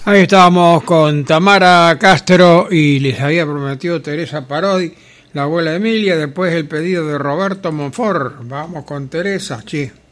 Ahí estábamos con Tamara Castro y les había prometido Teresa Parodi, la abuela Emilia, después el pedido de Roberto Monfort. Vamos con Teresa, che.